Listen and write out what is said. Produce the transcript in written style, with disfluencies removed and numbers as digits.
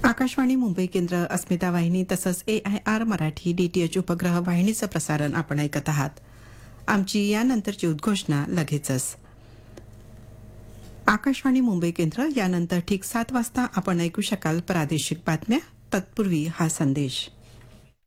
आकाशवाणी मुंबई केंद्र, अस्मिता वाहिनी तसंच AIR मराठी DTH उपग्रह वाहिनीचं प्रसारण आपण ऐकत आहात. आमची यानंतरची उद्घोषणा लगेचच. आकाशवाणी मुंबई केंद्र यानंतर ठीक 7 वाजता आपण ऐकू शकाल प्रादेशिक बातम्या. तत्पूर्वी हा संदेश.